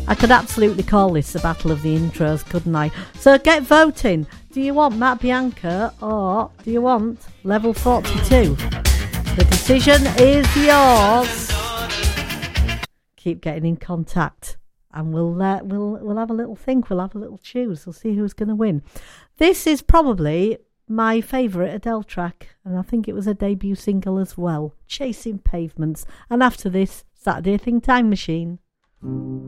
I could absolutely call this the Battle of the Intros, couldn't I? So get voting. Do you want Matt Bianca or do you want Level 42? The decision is yours. Keep getting in contact and we'll have a little think. We'll have a little choose. We'll see who's going to win. This is probably my favourite Adele track, and I think it was a debut single as well, Chasing Pavements. And after this, Saturday Thing Time Machine.